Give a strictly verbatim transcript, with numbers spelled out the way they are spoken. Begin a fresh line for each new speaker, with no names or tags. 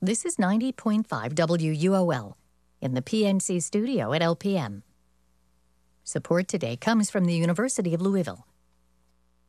This is ninety point five W U O L in the P N C studio at L P M. Support today comes from the University of Louisville.